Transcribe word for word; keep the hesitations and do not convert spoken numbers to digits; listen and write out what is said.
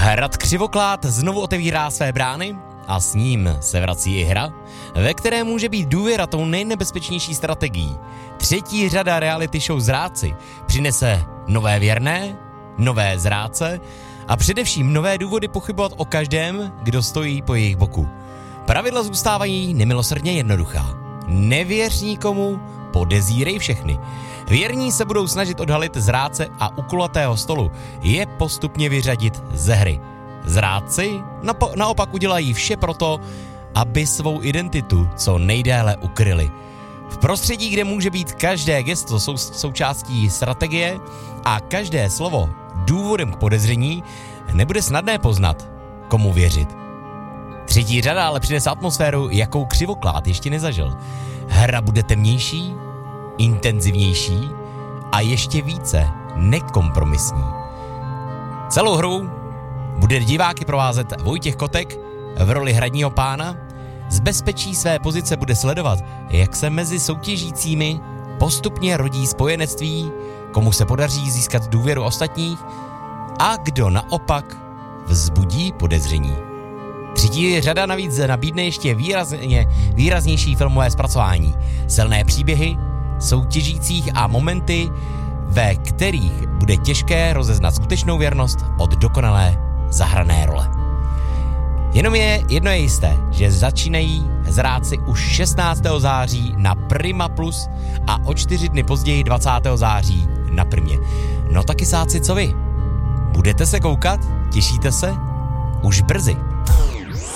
Hrad Křivoklát znovu otevírá své brány a s ním se vrací i hra, ve které může být důvěra tou nejnebezpečnější strategií. Třetí řada reality show Zrádci přinese nové věrné, nové zrádce a především nové důvody pochybovat o každém, kdo stojí po jejich boku. Pravidla zůstávají nemilosrdně jednoduchá. Nevěř nikomu, podezírej všechny. Věrní se budou snažit odhalit zrádce a u kulatého stolu je postupně vyřadit ze hry. Zrádci napo- naopak udělají vše proto, aby svou identitu co nejdéle ukryli. V prostředí, kde může být každé gesto sou- součástí strategie a každé slovo důvodem k podezření, nebude snadné poznat, komu věřit. Třetí řada ale přinese atmosféru, jakou Křivoklát ještě nezažil. Hra bude temnější, intenzivnější a ještě více nekompromisní. Celou hru bude diváky provázet Vojtěch Kotek v roli hradního pána. Z bezpečí své pozice bude sledovat, jak se mezi soutěžícími postupně rodí spojenectví, komu se podaří získat důvěru ostatních a kdo naopak vzbudí podezření. Třetí řada navíc nabídne ještě výrazně, výraznější filmové zpracování, silné příběhy, soutěžících a momenty, ve kterých bude těžké rozeznat skutečnou věrnost od dokonalé zahrané role. Jenom je jedno je jisté, že začínají Zrádci už šestnáctého září na Prima Plus a o čtyři dny později dvacátého září na Primě. No taky sáci, co vy? Budete se koukat? Těšíte se? Už brzy.